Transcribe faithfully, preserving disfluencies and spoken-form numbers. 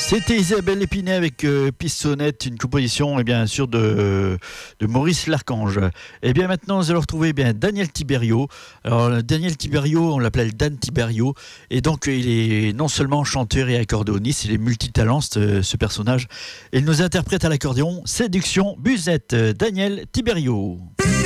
C'était Isabelle Épinay avec euh, Pistonnette, une composition et bien sûr de, de Maurice Larchange. Et bien maintenant, nous allons retrouver bien Daniel Tiberio. Alors Daniel Tiberio, on l'appelle Dan Tiberio, et donc il est non seulement chanteur et accordéoniste, il est multitalent ce, ce personnage. Et il nous interprète à l'accordéon Séduction Busette. Daniel Tiberio.